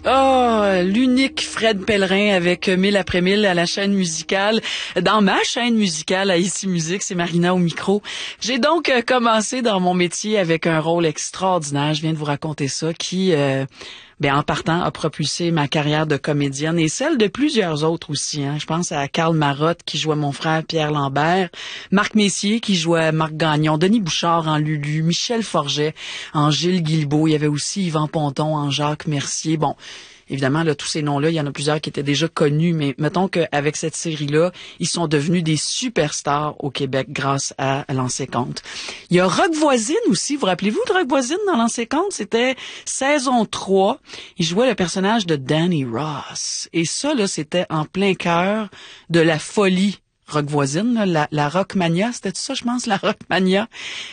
Oh, l'unique Fred Pellerin avec 1000 après 1000 à la chaîne musicale. Dans ma chaîne musicale à Ici Musique, c'est Marina au micro. J'ai donc commencé dans mon métier avec un rôle extraordinaire. Je viens de vous raconter ça qui, en partant, a propulsé ma carrière de comédienne et celle de plusieurs autres aussi. Hein. Je pense à Karl Marotte qui jouait mon frère Pierre Lambert, Marc Messier qui jouait Marc Gagnon, Denis Bouchard en Lulu, Michel Forget en Gilles Guilbeault. Il y avait aussi Yvan Ponton en Jacques Mercier. Bon, évidemment, là, tous ces noms-là, il y en a plusieurs qui étaient déjà connus, mais mettons qu'avec cette série-là, ils sont devenus des superstars au Québec grâce à Lancer Compte. Il y a Rock Voisine aussi. Vous rappelez-vous de Rock Voisine dans Lancer Compte? C'était saison 3. Il jouait le personnage de Danny Ross. Et ça, là, c'était en plein cœur de la folie Rock Voisine, là, la Rockmania. C'était ça, je pense, la Rockmania.